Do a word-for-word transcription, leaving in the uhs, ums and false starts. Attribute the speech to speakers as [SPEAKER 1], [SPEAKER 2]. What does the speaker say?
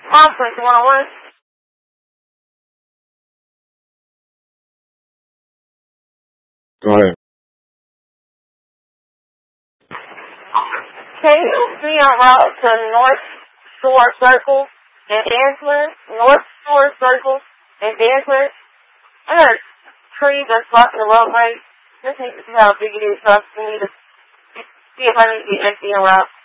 [SPEAKER 1] Conference one oh one.
[SPEAKER 2] Go ahead.
[SPEAKER 1] Can you be en route to North Shore Circle and Dansler? North Shore Circle and Dansler? I got trees that's blocking the roadway. Just need to see how big it is so I need to see if I need to be empty en route.